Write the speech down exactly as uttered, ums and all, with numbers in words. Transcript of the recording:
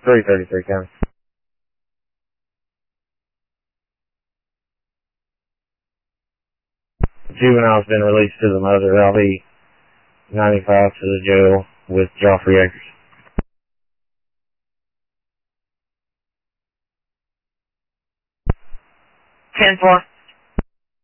three thirty-three county. Juvenile's been released to the mother. L V ninety-five to the jail with Joffrey Acres. ten four.